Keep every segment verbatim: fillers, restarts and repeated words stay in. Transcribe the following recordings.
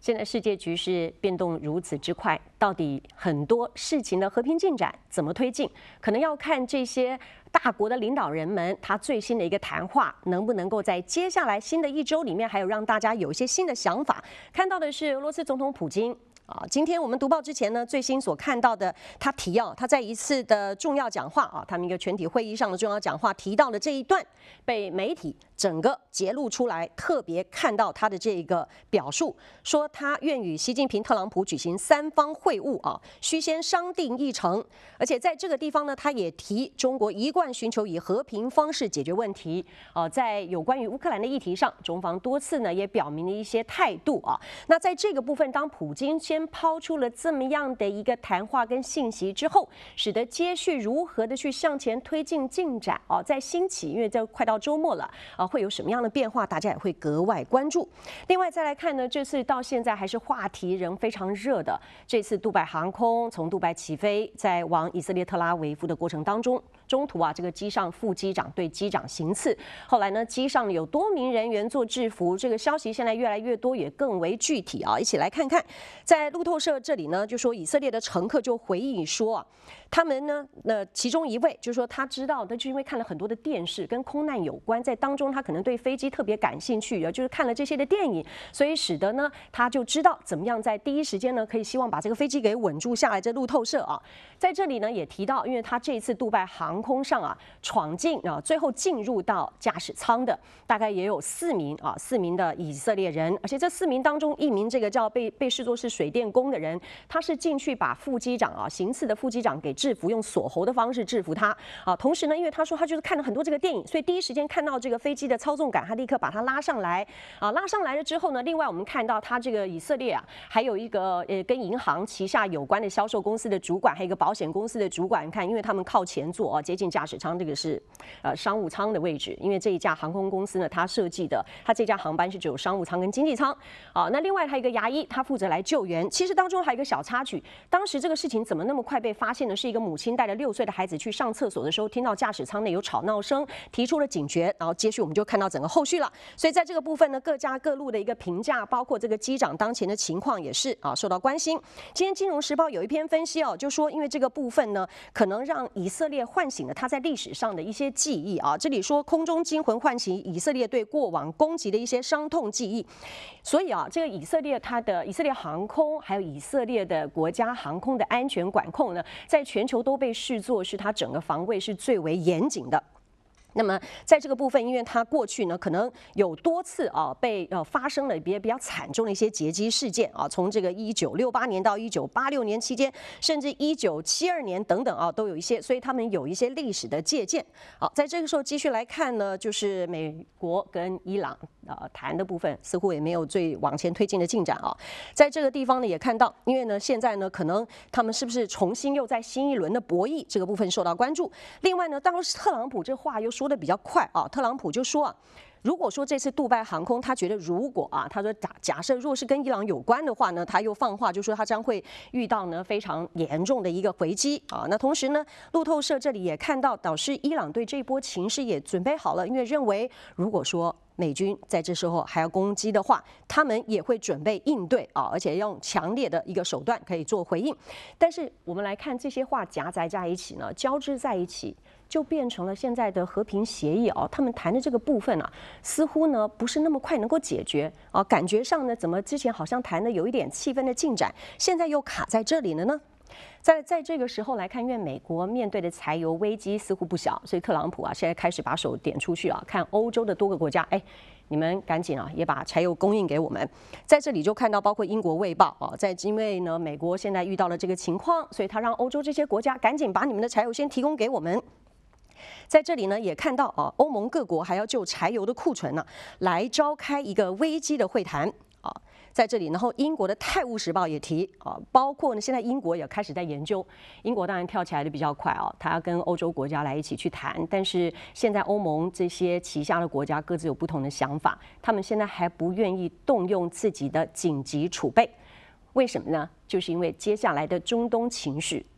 现在世界局势变动如此之快，到底很多事情的和平进展怎么推进，可能要看这些大国的领导人们他最新的一个谈话，能不能够在接下来新的一周里面，还有让大家有一些新的想法。看到的是俄罗斯总统普京。啊，今天我们读报之前呢，最新所看到的，他提到他在一次的重要讲话啊，他们一个全体会议上的重要讲话提到的这一段，被媒体整个揭露出来，特别看到他的这个表述，说他愿与习近平、特朗普举行三方会晤啊，需先商定议程，而且在这个地方呢，他也提中国一贯寻求以和平方式解决问题啊，在有关于乌克兰的议题上，中方多次呢也表明了一些态度啊。那在这个部分，当普京先抛出了这么样的一个谈话跟信息之后，使得接续如何的去向前推进进展啊，在兴起，因为这快到周末了啊，会有什么样的变化，大家也会格外关注。另外再来看呢，这次到现在还是话题仍非常热的，这次杜拜航空从杜拜起飞，在往以色列特拉维夫的过程当中，中途啊，这个机上副机长对机长行刺，后来呢，机上有多名人员做制服，这个消息现在越来越多，也更为具体啊，一起来看看。在路透社这里呢，就说以色列的乘客就回忆说啊，他们呢，那其中一位就说他知道，那就因为看了很多的电视跟空难有关，在当中他可能对飞机特别感兴趣，就是看了这些的电影，所以使得呢，他就知道怎么样在第一时间呢，可以希望把这个飞机给稳住下来。这路透社啊，在这里呢也提到，因为他这一次杜拜航空上啊闯进啊，最后进入到驾驶舱的大概也有四名啊，四名的以色列人，而且这四名当中一名这个叫被被视作是水电工的人，他是进去把副机长啊行刺的副机长给制服，用锁喉的方式制服他啊。同时呢，因为他说他就是看了很多这个电影，所以第一时间看到这个飞机的操纵杆，他立刻把它拉上来啊。拉上来了之后呢，另外我们看到他这个以色列啊，还有一个呃跟银行旗下有关的销售公司的主管，还有一个保险公司的主管，你看，因为他们靠前座啊，接近驾驶舱，这个是呃商务舱的位置，因为这一家航空公司呢，它设计的，它这架航班是只有商务舱跟经济舱啊。那另外还有一个牙医，他负责来救援。其实当中还有一个小插曲，当时这个事情怎么那么快被发现呢？是一个母亲带着六岁的孩子去上厕所的时候，听到驾驶舱内有吵闹声，提出了警觉，然后接续我们就看到整个后续了。所以在这个部分呢，各家各路的一个评价，包括这个机长当前的情况也是啊受到关心。今天《金融时报》有一篇分析哦，就说因为这个部分呢，可能让以色列唤醒了他在历史上的一些记忆啊。这里说空中惊魂唤醒以色列对过往攻击的一些伤痛记忆，所以啊，这个以色列它的以色列航空还有以色列的国家航空的安全管控呢，在全球都被视作是它整个防卫是最为严谨的。那么在这个部分，因为它过去呢可能有多次啊被呃发生了比较比较惨重的一些劫机事件啊，从这个一九六八年到一九八六年期间，甚至一九七二年等等啊都有一些，所以他们有一些历史的借鉴。好，在这个时候继续来看呢，就是美国跟伊朗呃谈的部分似乎也没有最往前推进的进展啊。在这个地方呢也看到，因为呢现在呢可能他们是不是重新又在新一轮的博弈这个部分受到关注。另外呢，当时特朗普这话又说的比较快啊，特朗普就说啊，如果说这次杜拜航空，他觉得如果啊，他说假假设若是跟伊朗有关的话呢，他又放话就说他将会遇到呢非常严重的一个回击啊。那同时呢，路透社这里也看到，导致伊朗对这波情势也准备好了，因为认为如果说美军在这时候还要攻击的话，他们也会准备应对啊，而且用强烈的一个手段可以做回应。但是我们来看这些话夹杂在一起呢，交织在一起，就变成了现在的和平协议啊。他们谈的这个部分啊，似乎呢不是那么快能够解决啊，感觉上呢，怎么之前好像谈的有一点气氛的进展，现在又卡在这里了呢？在在这个时候来看，因为美国面对的柴油危机似乎不小，所以特朗普啊现在开始把手点出去啊，看欧洲的多个国家，哎，你们赶紧啊也把柴油供应给我们。在这里就看到，包括英国《卫报》啊，在因为呢美国现在遇到了这个情况，所以他让欧洲这些国家赶紧把你们的柴油先提供给我们。在这里呢，也看到啊，欧盟各国还要就柴油的库存呢、啊，来召开一个危机的会谈啊。在这里，然后英国的《泰晤士报》也提啊，包括呢，现在英国也开始在研究。英国当然跳起来的比较快啊，他要跟欧洲国家来一起去谈。但是现在欧盟这些旗下的国家各自有不同的想法，他们现在还不愿意动用自己的紧急储备。为什么呢？就是因为接下来的中东情势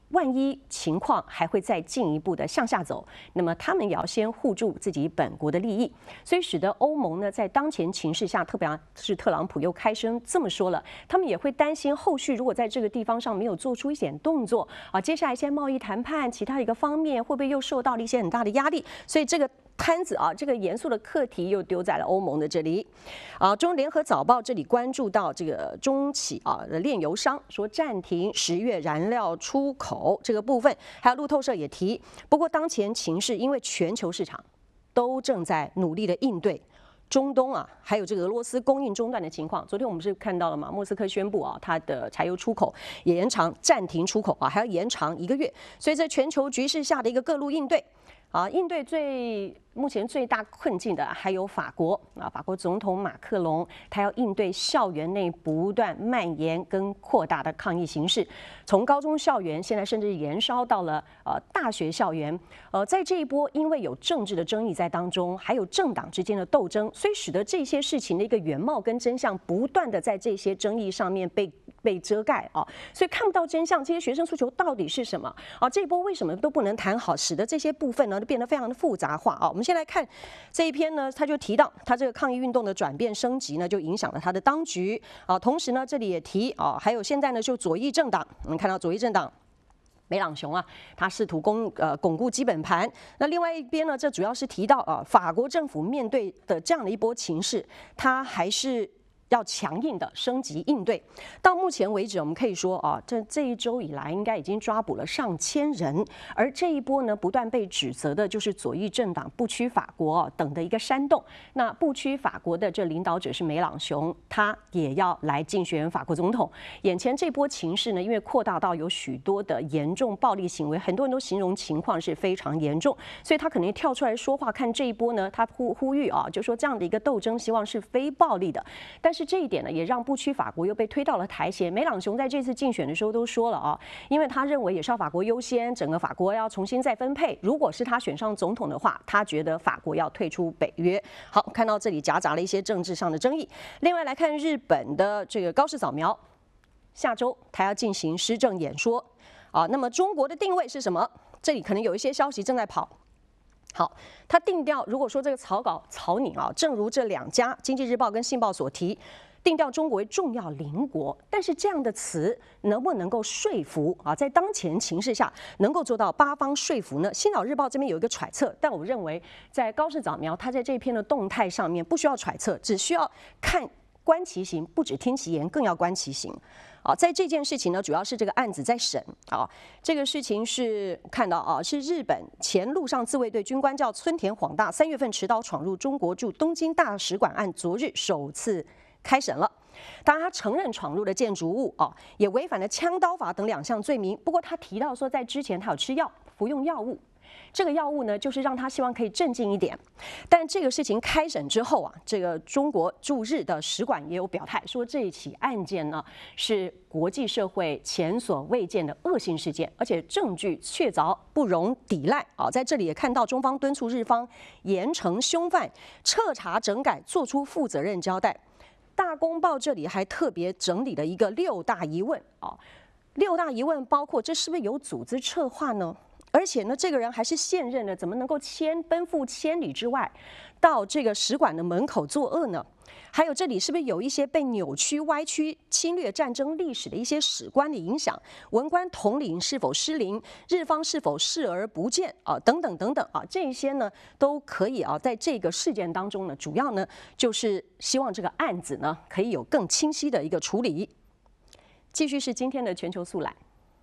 万一情况还会再进一步的向下走，那么他们也要先护住自己本国的利益，所以使得欧盟呢在当前情势下，特别是特朗普又开声这么说了，他们也会担心后续如果在这个地方上没有做出一点动作啊，接下来一些贸易谈判其他一个方面会不会又受到了一些很大的压力？所以这个摊子啊，这个严肃的课题又丢在了欧盟的这里。啊，中联合早报这里关注到这个中企啊的炼油商说暂停十月燃料出口这个部分，还有路透社也提，不过当前情势因为全球市场都正在努力的应对。中东啊，还有这个俄罗斯供应中断的情况，昨天我们是看到了嘛？莫斯科宣布啊，它的柴油出口也延长暂停出口啊，还要延长一个月。所以在全球局势下的一个各路应对啊，应对最目前最大困境的还有法国啊，法国总统马克龙他要应对校园内不断蔓延跟扩大的抗议形势，从高中校园现在甚至延烧到了呃大学校园。呃，在这一波因为有政治的争议在当中，还有政党之间的斗争，所以使得这些事情的一个原貌跟真相不断的在这些争议上面被被遮盖啊，所以看不到真相。这些学生诉求到底是什么啊？这一波为什么都不能谈好，使得这些部分呢都变得非常的复杂化啊？我们先来看这一篇呢，他就提到他这个抗议运动的转变升级呢，就影响了他的当局啊。同时呢，这里也提啊，还有现在呢，就左翼政党，我们看到左翼政党。梅朗雄啊，他试图攻呃巩固基本盘。那另外一边呢，这主要是提到啊，法国政府面对的这样的一波情势，他还是要强硬的升级应对。到目前为止，我们可以说啊，这这一周以来，应该已经抓捕了上千人。而这一波呢，不断被指责的就是左翼政党不屈法国、啊、等的一个煽动。那不屈法国的这领导者是梅朗雄，他也要来竞选法国总统。眼前这波情势呢，因为扩大到有许多的严重暴力行为，很多人都形容情况是非常严重，所以他可能跳出来说话。看这一波呢，他呼呼吁啊，就说这样的一个斗争，希望是非暴力的。但是是这一点呢，也让不屈法国又被推到了台前。梅朗雄在这次竞选的时候都说了啊，因为他认为也是要法国优先，整个法国要重新再分配。如果是他选上总统的话，他觉得法国要退出北约。好，看到这里夹杂了一些政治上的争议。另外来看日本的这个高市早苗，下周他要进行施政演说啊。那么中国的定位是什么？这里可能有一些消息正在跑。好，他定调，如果说这个草稿草拟啊，正如这两家《经济日报》跟《信报》所提，定调中国为重要邻国，但是这样的词能不能够说服啊？在当前情势下，能够做到八方说服呢？《星岛日报》这边有一个揣测，但我认为在高市早苗他在这篇的动态上面不需要揣测，只需要看观其行，不只听其言，更要观其行。啊，在这件事情呢，主要是这个案子在审啊。这个事情是看到啊，是日本前陆上自卫队军官叫村田晃大，三月份持刀闯入中国驻东京大使馆案，昨日首次开审了。当然，他承认闯入了建筑物啊，也违反了枪刀法等两项罪名。不过他提到说，在之前他有吃药，服用药物。这个药物呢，就是让他希望可以镇静一点。但这个事情开审之后啊，这个中国驻日的使馆也有表态，说这一起案件呢是国际社会前所未见的恶性事件，而且证据确凿，不容抵赖啊。在这里也看到中方敦促日方严惩凶犯，彻查整改，做出负责任交代。大公报这里还特别整理了一个六大疑问啊，六大疑问包括这是不是有组织策划呢？而且呢，这个人还是现任的，怎么能够千奔赴千里之外，到这个使馆的门口作恶呢？还有这里是不是有一些被扭曲、歪曲、侵略战争历史的一些史观的影响？文官统领是否失灵？日方是否视而不见啊？等等等等啊，这些呢都可以啊，在这个事件当中呢，主要呢就是希望这个案子呢可以有更清晰的一个处理。继续是今天的全球速览。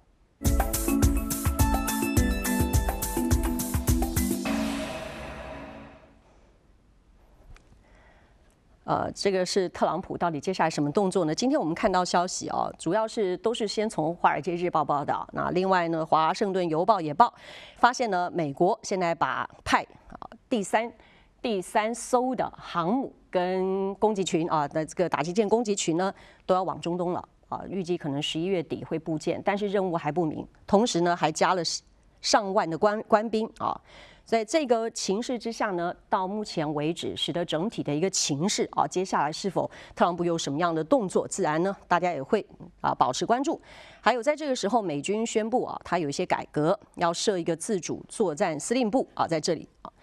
呃，这个是特朗普到底接下来什么动作呢？今天我们看到消息啊，主要是都是先从《华尔街日报》报道，那另外呢，《华盛顿邮报》也报，发现呢，美国现在把派啊第三第三艘的航母跟攻击群啊的这个打击舰攻击群呢，都要往中东了啊，预计可能十一月底会部件，但是任务还不明。同时呢，还加了上万的官官兵啊。 在这个情势之下呢，到目前为止，使得整体的一个情势啊，接下来是否特朗普有什么样的动作，自然呢，大家也会啊保持关注。还有在这个时候，美军宣布啊，它有一些改革，要设一个自主作战司令部啊，在这里啊。